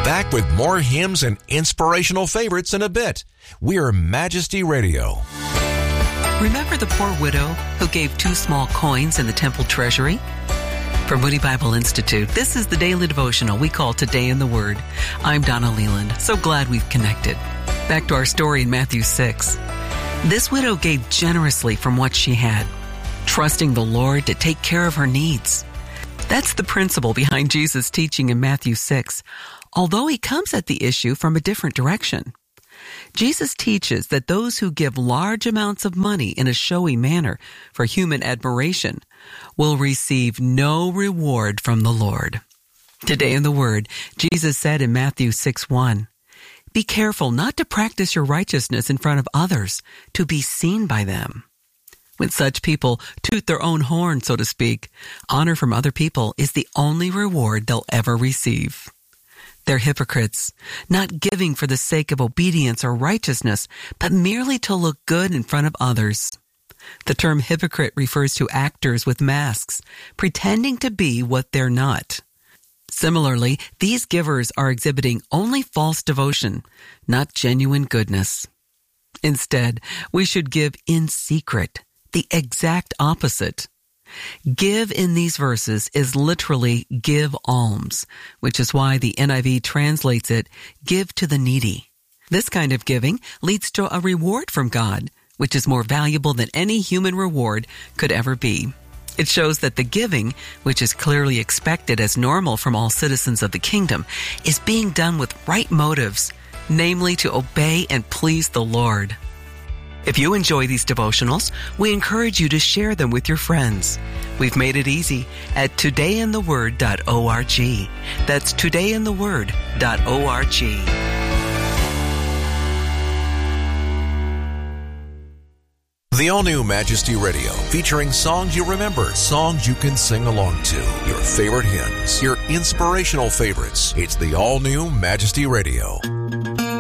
Back with more hymns and inspirational favorites in a bit. We're Majesty Radio. Remember the poor widow who gave 2 small coins in the temple treasury? From Moody Bible Institute, this is the daily devotional we call Today in the Word. I'm Donna Leland. So glad we've connected. Back to our story in Matthew 6. This widow gave generously from what she had, trusting the Lord to take care of her needs. That's the principle behind Jesus' teaching in Matthew 6, although he comes at the issue from a different direction. Jesus teaches that those who give large amounts of money in a showy manner for human admiration will receive no reward from the Lord. Today in the Word, Jesus said in Matthew 6:1, "Be careful not to practice your righteousness in front of others to be seen by them." When such people toot their own horn, so to speak, honor from other people is the only reward they'll ever receive. They're hypocrites, not giving for the sake of obedience or righteousness, but merely to look good in front of others. The term hypocrite refers to actors with masks, pretending to be what they're not. Similarly, these givers are exhibiting only false devotion, not genuine goodness. Instead, we should give in secret, the exact opposite. Give in these verses is literally give alms, which is why the NIV translates it, give to the needy. This kind of giving leads to a reward from God, which is more valuable than any human reward could ever be. It shows that the giving, which is clearly expected as normal from all citizens of the kingdom, is being done with right motives, namely to obey and please the Lord. If you enjoy these devotionals, we encourage you to share them with your friends. We've made it easy at todayintheword.org. That's todayintheword.org. The all-new Majesty Radio, featuring songs you remember, songs you can sing along to, your favorite hymns, your inspirational favorites. It's the all-new Majesty Radio.